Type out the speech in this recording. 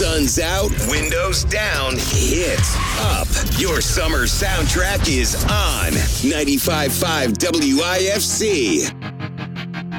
Guns out, windows down, hits up. Your summer soundtrack is on 95.5 WIFC.